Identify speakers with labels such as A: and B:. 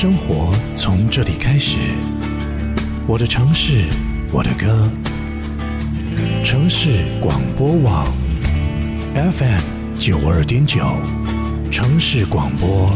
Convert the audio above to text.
A: 生活从这里开始，我的城市，我的歌。城市广播网 FM 92.9，城市广播